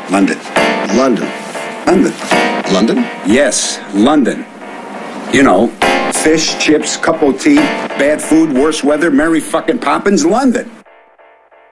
London. London. London. London? Yes, London. You know, fish, chips, cup of tea, bad food, worse weather, Mary fucking Poppins, London.